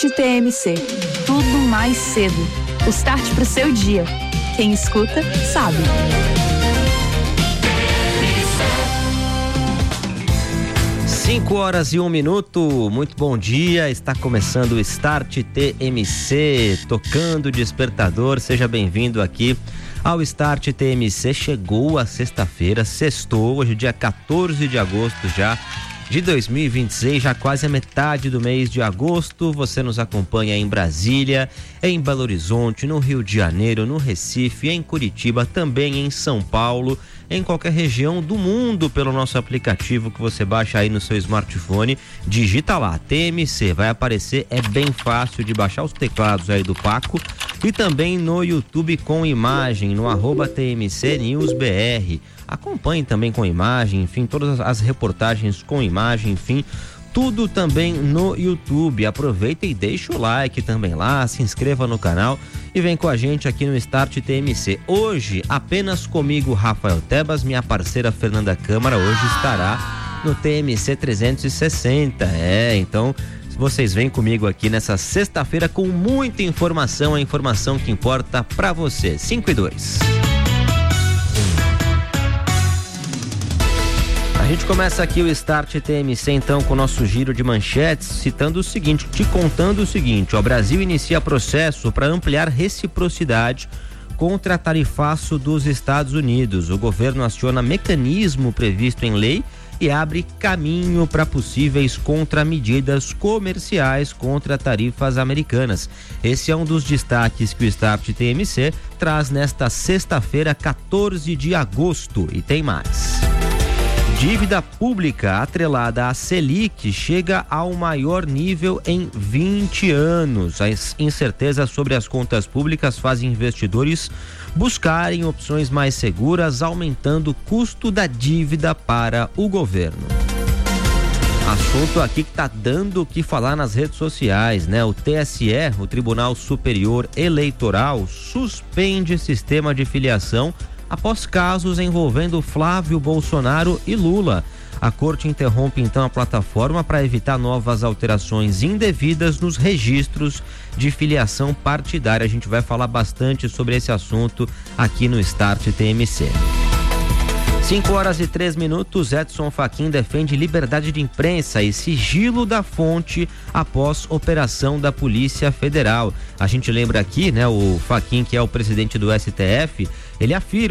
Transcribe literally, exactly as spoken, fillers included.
Start T M C. Tudo mais cedo. O start pro seu dia. Quem escuta, sabe. Cinco horas e um minuto, muito bom dia, está começando o Start T M C, tocando o despertador, seja bem-vindo aqui ao Start T M C. Chegou a sexta-feira, sextou, hoje dia quatorze de agosto já de dois mil e vinte e seis, já quase a metade do mês de agosto. Você nos acompanha em Brasília, em Belo Horizonte, no Rio de Janeiro, no Recife, em Curitiba, também em São Paulo, em qualquer região do mundo pelo nosso aplicativo que você baixa aí no seu smartphone. Digita lá, T M C, vai aparecer, é bem fácil de baixar os teclados aí do Paco, e também no YouTube com imagem, no arroba T M C News B R. Acompanhe também com imagem, enfim, todas as reportagens com imagem, enfim, tudo também no YouTube. Aproveita e deixa o like também lá, se inscreva no canal e vem com a gente aqui no Start T M C. Hoje, apenas comigo, Rafael Tebas, minha parceira Fernanda Câmara, hoje estará no T M C trezentos e sessenta. É, então, vocês vêm comigo aqui nessa sexta-feira com muita informação, a informação que importa pra você. cinco e dois. A gente começa aqui o Start T M C então com o nosso giro de manchetes, citando o seguinte, te contando o seguinte: o Brasil inicia processo para ampliar reciprocidade contra tarifaço dos Estados Unidos. O governo aciona mecanismo previsto em lei e abre caminho para possíveis contramedidas comerciais contra tarifas americanas. Esse é um dos destaques que o Start T M C traz nesta sexta-feira, quatorze de agosto, e tem mais. Dívida pública atrelada à Selic chega ao maior nível em vinte anos. As incertezas sobre as contas públicas fazem investidores buscarem opções mais seguras, aumentando o custo da dívida para o governo. Assunto aqui que está dando o que falar nas redes sociais, né? O T S E, o Tribunal Superior Eleitoral, suspende sistema de filiação após casos envolvendo Flávio Bolsonaro e Lula. A corte interrompe então a plataforma para evitar novas alterações indevidas nos registros de filiação partidária. A gente vai falar bastante sobre esse assunto aqui no Start T M C. cinco horas e três minutos, Edson Fachin defende liberdade de imprensa e sigilo da fonte após operação da Polícia Federal. A gente lembra aqui, né, o Fachin, que é o presidente do S T F, ele afirma